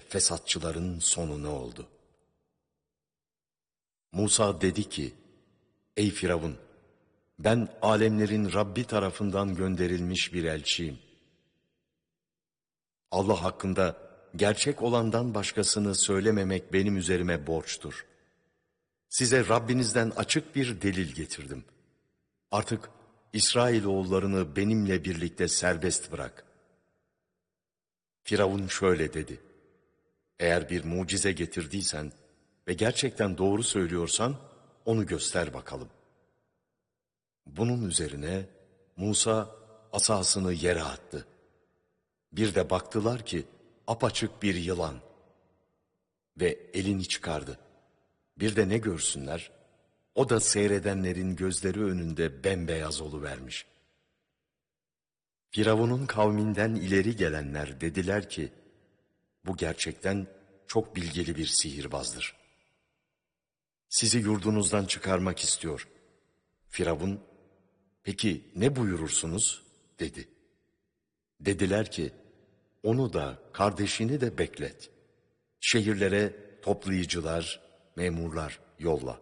fesatçıların sonu ne oldu? Musa dedi ki, ey Firavun, ben alemlerin Rabbi tarafından gönderilmiş bir elçiyim. Allah hakkında gerçek olandan başkasını söylememek benim üzerime borçtur. Size Rabbinizden açık bir delil getirdim. Artık İsrailoğullarını benimle birlikte serbest bırak. Firavun şöyle dedi: eğer bir mucize getirdiysen ve gerçekten doğru söylüyorsan onu göster bakalım. Bunun üzerine Musa asasını yere attı. Bir de baktılar ki apaçık bir yılan ve elini çıkardı. Bir de ne görsünler? O da seyredenlerin gözleri önünde bembeyaz oluvermiş. Firavun'un kavminden ileri gelenler dediler ki, bu gerçekten çok bilgili bir sihirbazdır. Sizi yurdunuzdan çıkarmak istiyor. Firavun, peki ne buyurursunuz? dedi. Dediler ki, onu da kardeşini de beklet. Şehirlere toplayıcılar, memurlar yolla.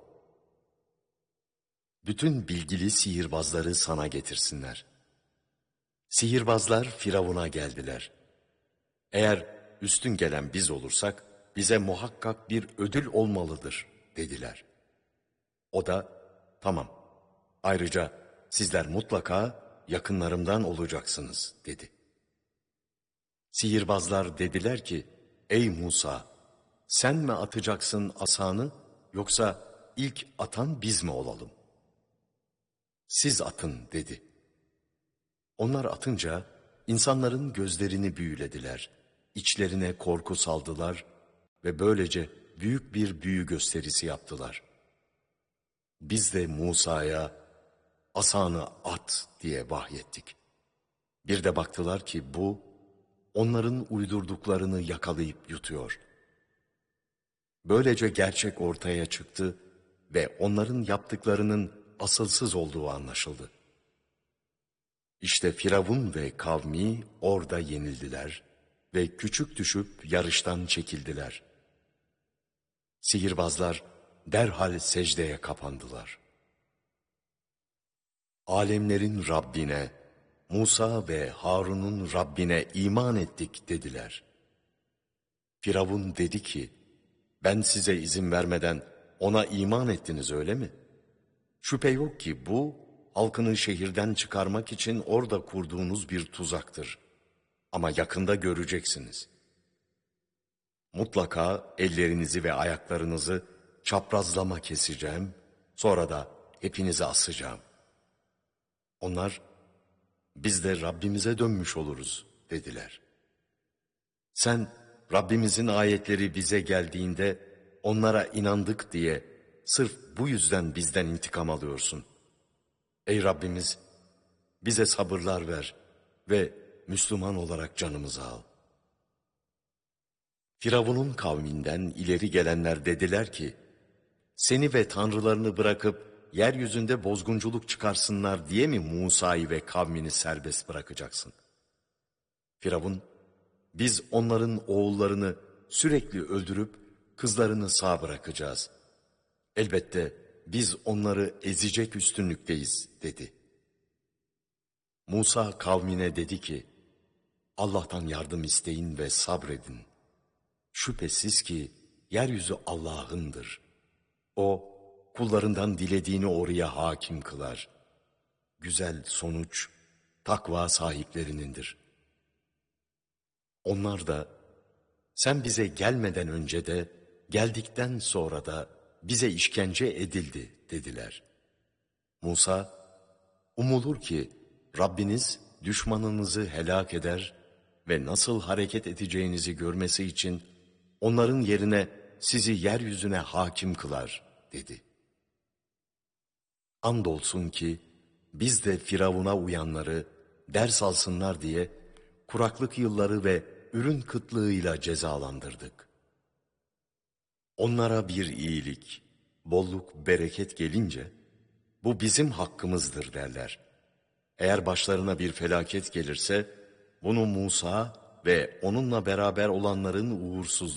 Bütün bilgili sihirbazları sana getirsinler. Sihirbazlar Firavun'a geldiler. Eğer üstün gelen biz olursak bize muhakkak bir ödül olmalıdır dediler. O da tamam, ayrıca sizler mutlaka yakınlarımdan olacaksınız dedi. Sihirbazlar dediler ki, ey Musa, sen mi atacaksın asanı yoksa ilk atan biz mi olalım? Siz atın dedi. Onlar atınca insanların gözlerini büyülediler, içlerine korku saldılar ve böylece büyük bir büyü gösterisi yaptılar. Biz de Musa'ya asanı at diye vahyettik. Bir de baktılar ki bu onların uydurduklarını yakalayıp yutuyor. Böylece gerçek ortaya çıktı ve onların yaptıklarının asılsız olduğu anlaşıldı. İşte Firavun ve kavmi orada yenildiler ve küçük düşüp yarıştan çekildiler. Sihirbazlar derhal secdeye kapandılar. Alemlerin Rabbine, Musa ve Harun'un Rabbine iman ettik dediler. Firavun dedi ki, ben size izin vermeden ona iman ettiniz öyle mi? Şüphe yok ki bu, halkını şehirden çıkarmak için orada kurduğunuz bir tuzaktır. Ama yakında göreceksiniz. Mutlaka ellerinizi ve ayaklarınızı çaprazlama keseceğim, sonra da hepinizi asacağım. Onlar, biz de Rabbimize dönmüş oluruz dediler. Sen Rabbimizin ayetleri bize geldiğinde onlara inandık diye sırf bu yüzden bizden intikam alıyorsun. Ey Rabbimiz, bize sabırlar ver ve Müslüman olarak canımızı al. Firavun'un kavminden ileri gelenler dediler ki, seni ve tanrılarını bırakıp yeryüzünde bozgunculuk çıkarsınlar diye mi Musa'yı ve kavmini serbest bırakacaksın? Firavun, biz onların oğullarını sürekli öldürüp kızlarını sağ bırakacağız. Elbette biz onları ezecek üstünlükteyiz dedi. Musa kavmine dedi ki, Allah'tan yardım isteyin ve sabredin. Şüphesiz ki yeryüzü Allah'ındır. O kullarından dilediğini oraya hakim kılar. Güzel sonuç takva sahiplerinindir. Onlar da sen bize gelmeden önce de geldikten sonra da bize işkence edildi dediler. Musa, umulur ki Rabbiniz düşmanınızı helak eder ve nasıl hareket edeceğinizi görmesi için onların yerine sizi yeryüzüne hakim kılar dedi. Andolsun ki biz de Firavun'a uyanları ders alsınlar diye kuraklık yılları ve ürün kıtlığıyla cezalandırdık. Onlara bir iyilik, bolluk, bereket gelince bu bizim hakkımızdır derler. Eğer başlarına bir felaket gelirse bunu Musa ve onunla beraber olanların uğursuzluğu